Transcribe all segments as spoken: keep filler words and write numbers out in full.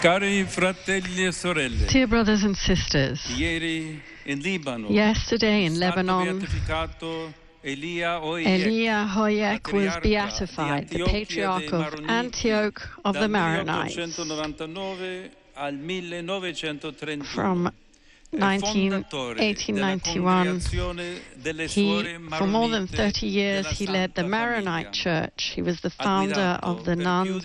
Cari fratelli e sorelle, Dear brothers and sisters, ieri in Libano, yesterday in è stato Lebanon, beatificato Elia Hoyek, Elia Hoyek was patriarca beatified, di the Antiochia patriarch dei of Maroniti, Antioch of the dal Maronites, milleottocentonovantanove al millenovecentotrentuno. from nineteen eighteen ninety-one. He, for more than thirty years, he led the Maronite Church. He was the founder of the nuns.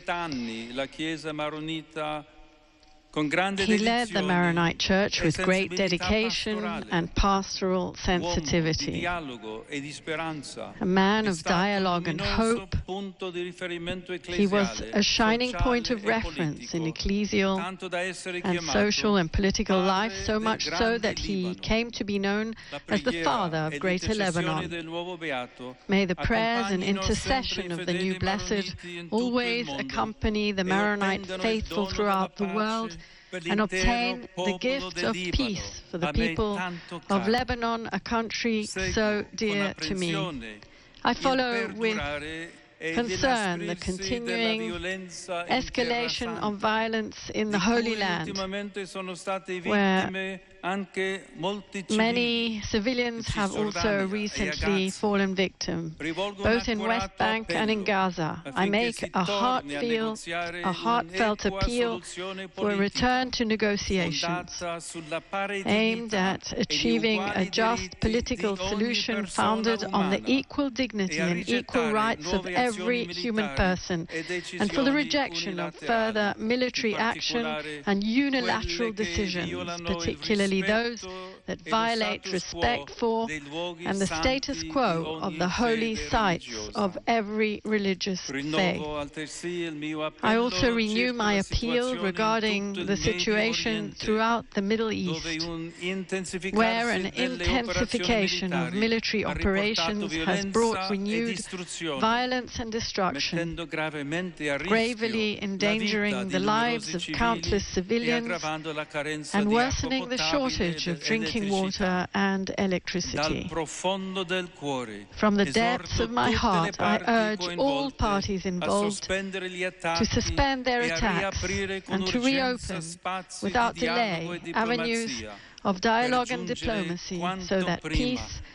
He led the Maronite Church with great dedication and pastoral sensitivity. A man of dialogue and hope, he was a shining point of reference in ecclesial and social and political life, so much so that he came to be known as the father of Greater Lebanon. May the prayers and intercession of the new blessed always accompany the Maronite faithful throughout the world, and obtain the gift of peace for the people of Lebanon, a country so dear to me. I follow with concern the continuing escalation of violence in the Holy Land, where many civilians have also recently fallen victim, both in West Bank and in Gaza. I make a heartfelt, a heartfelt appeal for a return to negotiations aimed at achieving a just political solution founded on the equal dignity and equal rights of every human person, and for the rejection of further military action and unilateral decisions, particularly those that violate respect for and the status quo of the holy sites of every religious faith. I also renew my appeal regarding the situation throughout the Middle East, where an intensification of military operations has brought renewed violence and destruction, gravely endangering the lives of countless civilians and worsening the shortage of drinking water and electricity. From the depths of my heart, I urge all parties involved to suspend their attacks and to reopen, without delay, avenues of dialogue and diplomacy so that peace